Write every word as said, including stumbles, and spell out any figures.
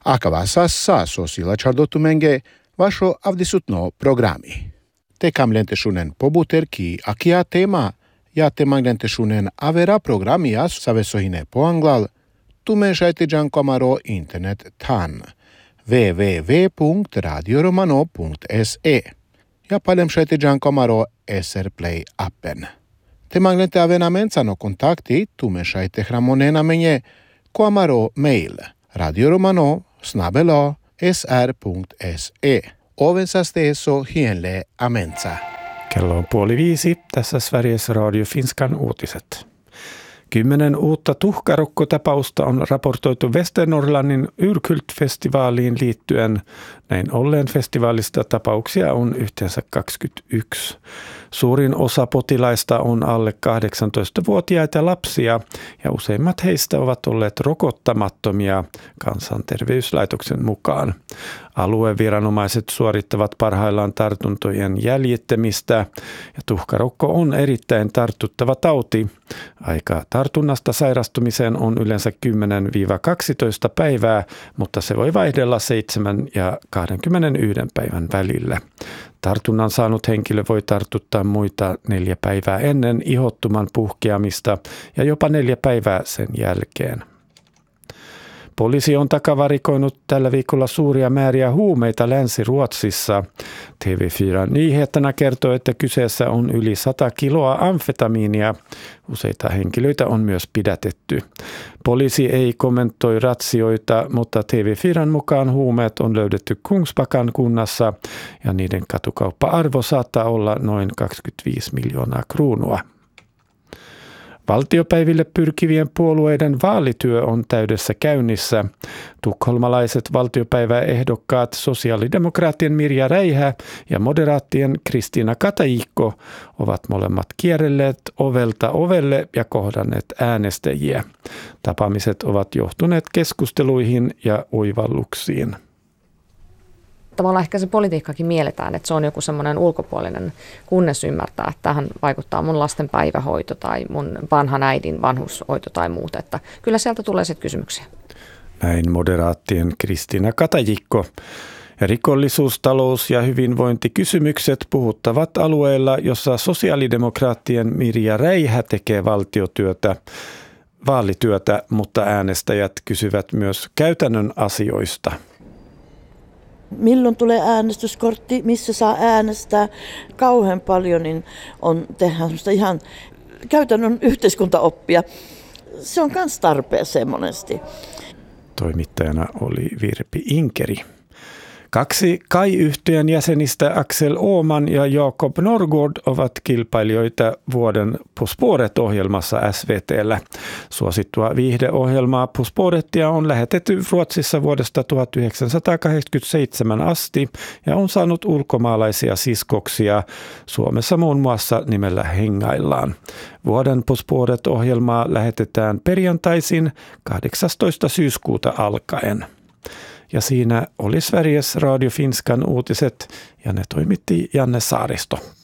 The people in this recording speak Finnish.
Akavassa sosilla chardotumenge vašo avdisutno programi. Te kamlentešunen pobuterki akia tema ja te magnentešunen avera programia savesohine poanglal tumešajte jankomaro internet tan w w w punkt radio romano punkt s e ja palemšajte jankomaro S R Play appen. Te magnente avenamentsano kontakti tumešajte hramonena menje koamaro mail radioromano snabel-a s r punkt s e. Ovensaste eso hienle amensa. Kello on puoli viisi. Tässä Sveriges Radio Finskan uutiset. Kymmenen uutta tuhkarokkotapausta on raportoitu Västernorrlandin Yrkult-festivaaliin liittyen. Näin ollen festivaalista tapauksia on yhteensä kaksikymmentäyksi. Suurin osa potilaista on alle kahdeksantoistavuotiaita lapsia ja useimmat heistä ovat olleet rokottamattomia Kansanterveyslaitoksen mukaan. Alueviranomaiset suorittavat parhaillaan tartuntojen jäljittämistä ja tuhkarokko on erittäin tartuttava tauti. Aika tartunnasta sairastumiseen on yleensä kymmenen kaksitoista päivää, mutta se voi vaihdella seitsemän ja kaksikymmentäyksi päivän välillä. Tartunnan saanut henkilö voi tartuttaa muita neljä päivää ennen ihottuman puhkeamista ja jopa neljä päivää sen jälkeen. Poliisi on takavarikoinut tällä viikolla suuria määriä huumeita Länsi-Ruotsissa. T V fyra Nyheterna kertoo, että kyseessä on yli sata kiloa amfetamiinia. Useita henkilöitä on myös pidätetty. Poliisi ei kommentoi ratsioita, mutta T V fyran mukaan huumeet on löydetty Kungsbackan kunnassa ja niiden katukauppa-arvo saattaa olla noin kaksikymmentäviisi miljoonaa kruunua. Valtiopäiville pyrkivien puolueiden vaalityö on täydessä käynnissä. Tukholmalaiset valtiopäiväehdokkaat sosiaalidemokraattien Mirja Räihä ja moderaattien Kristiina Katajikko ovat molemmat kierrelleet ovelta ovelle ja kohdanneet äänestäjiä. Tapaamiset ovat johtuneet keskusteluihin ja oivalluksiin. Tavallaan ehkä se politiikkakin mielletään, että se on joku semmoinen ulkopuolinen, kunnes ymmärtää, että tähän vaikuttaa mun lasten päivähoito tai mun vanhan äidin vanhushoito tai muuta. Että kyllä sieltä tulee sitten kysymyksiä. Näin moderaattien Kristiina Katajikko. Ja rikollisuus, talous ja hyvinvointikysymykset puhuttavat alueella, jossa sosiaalidemokraattien Mirja Räihä tekee valtiotyötä, vaalityötä, mutta äänestäjät kysyvät myös käytännön asioista. Milloin tulee äänestyskortti, missä saa äänestää. Kauhean paljon niin on tehdä ihan käytännön yhteiskuntaoppia. Se on myös tarpeeseen monesti. Toimittajana oli Virpi Inkeri. Kaksi Kai-yhtiön jäsenistä Axel Åman ja Jakob Norgård ovat kilpailijoita vuoden På Spåret-ohjelmassa S V T:llä. Suosittua viihdeohjelmaa På Spåretia on lähetetty Ruotsissa vuodesta tuhatyhdeksänsataakahdeksankymmentäseitsemän asti ja on saanut ulkomaalaisia siskoksia. Suomessa muun muassa nimellä Hengaillaan. Vuoden På Spåret-ohjelmaa lähetetään perjantaisin kahdeksastoista syyskuuta alkaen. Ja siinä oli Sveriges Radio Finskan uutiset ja ne toimitti Janne Saaristo.